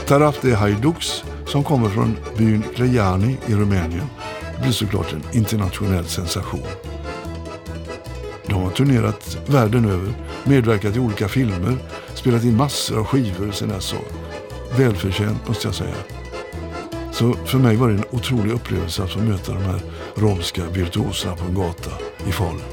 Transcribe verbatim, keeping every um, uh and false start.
Tarafte Haiduks, som kommer från byn Crejani i Rumänien, blir såklart en internationell sensation. De har turnerat världen över, medverkat i olika filmer, spelat in massor av skivor sen dess, så välförtjänt måste jag säga. Så för mig var det en otrolig upplevelse att få möta de här romska virtuoserna på en gata i Falun.